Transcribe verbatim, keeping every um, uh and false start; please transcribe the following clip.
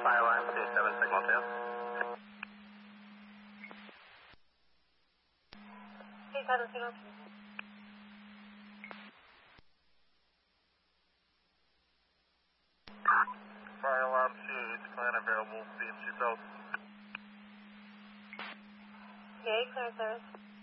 Fire alarm, C seven, signal two. C seven, signal two. Fire alarm, C eight, plan available, B M C South. C eight, clear service.